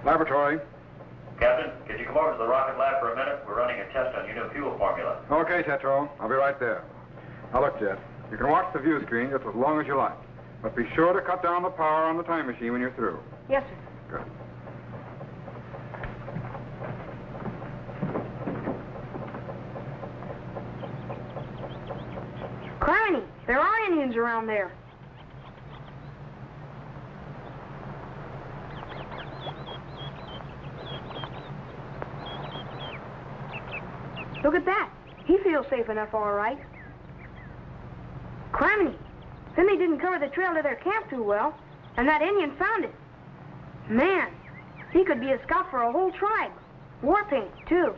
Laboratory. Captain, could you come over to the rocket lab for a minute? We're running a test on your new fuel formula. Okay, Tetro. I'll be right there. Now, look, Jet. You can watch the view screen just as long as you like. But be sure to cut down the power on the time machine when you're through. Yes, sir. Good. Criminy, there are Indians around there. Look at that. He feels safe enough, all right. Criminy, Finley didn't cover the trail to their camp too well, and that Indian found it. Man, he could be a scout for a whole tribe. War paint, too.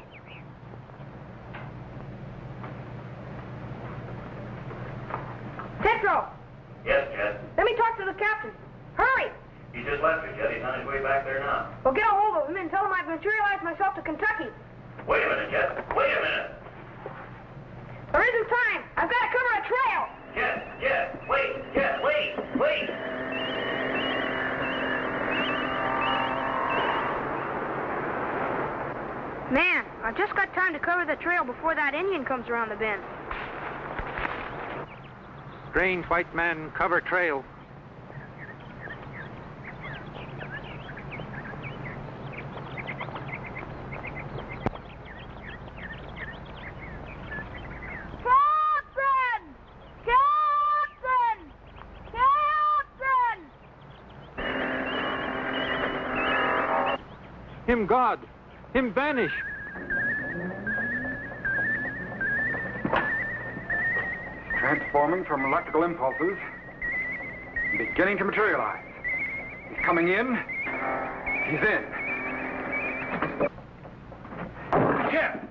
Tetro! Yes, Jet. Let me talk to the captain. Hurry! He just left me, Jet. He's on his way back there now. Well, get a hold of him and tell him I've materialized myself to Kentucky. Wait a minute, Jet. Wait a minute. There isn't time. I've got to cover a trail. Jet, wait. Jet, wait. Man, I've just got time to cover the trail before that Indian comes around the bend. Strange white man cover trail. Him God! Him vanish! Transforming from electrical impulses and beginning to materialize. He's coming in. He's in. Jet!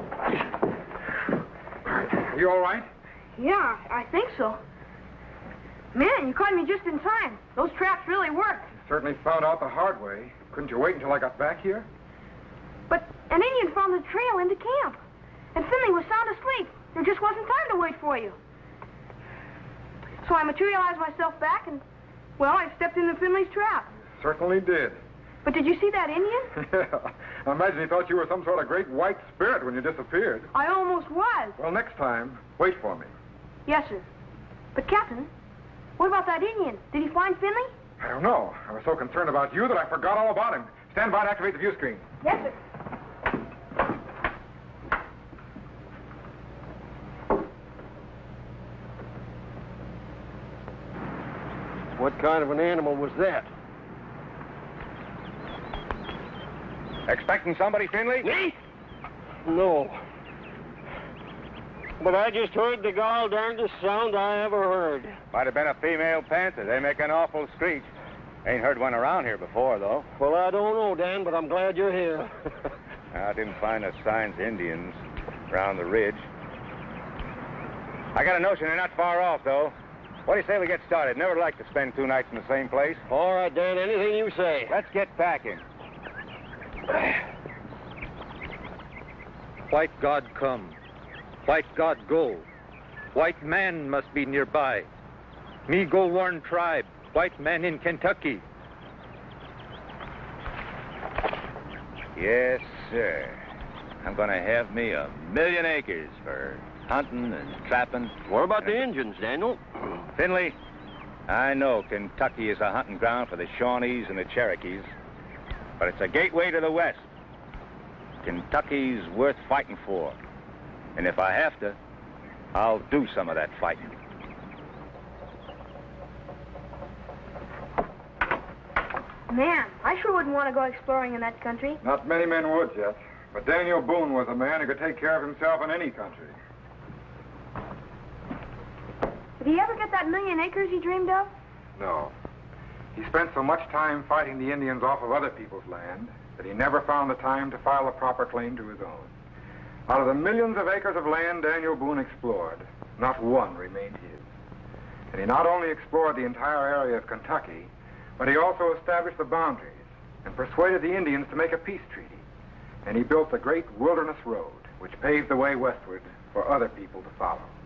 Are you all right? Yeah, I think so. Man, you caught me just in time. Those traps really worked. Certainly found out the hard way. Couldn't you wait until I got back here? But an Indian found the trail into camp. And Finley was sound asleep. There just wasn't time to wait for you. So I materialized myself back and, well, I stepped into Finley's trap. Certainly did. But did you see that Indian? Yeah. I imagine he thought you were some sort of great white spirit when you disappeared. I almost was. Well, next time, wait for me. Yes, sir. But, Captain, what about that Indian? Did he find Finley? I don't know. I was so concerned about you that I forgot all about him. Stand by to activate the view screen. Yes, sir. What kind of an animal was that? Expecting somebody, Finley? Me? No. But I just heard the gall darndest sound I ever heard. Might have been a female panther. They make an awful screech. Ain't heard one around here before, though. Well, I don't know, Dan, but I'm glad you're here. I didn't find the signs of Indians around the ridge. I got a notion they're not far off, though. What do you say we get started? Never like to spend 2 nights in the same place. All right, Dan, anything you say. Let's get packing. White God come. White God go. White man must be nearby. Me go warn tribe. White man in Kentucky. Yes, sir. I'm gonna have me 1,000,000 acres for hunting and trapping. What about the Indians, Daniel? Finley, I know Kentucky is a hunting ground for the Shawnees and the Cherokees, but it's a gateway to the West. Kentucky's worth fighting for. And if I have to, I'll do some of that fighting. Man, I sure wouldn't want to go exploring in that country. Not many men would, Jet. But Daniel Boone was a man who could take care of himself in any country. Did he ever get that 1,000,000 acres he dreamed of? No. He spent so much time fighting the Indians off of other people's land that he never found the time to file a proper claim to his own. Out of the millions of acres of land Daniel Boone explored, not one remained his. And he not only explored the entire area of Kentucky, but he also established the boundaries and persuaded the Indians to make a peace treaty. And he built the great Wilderness Road, which paved the way westward for other people to follow.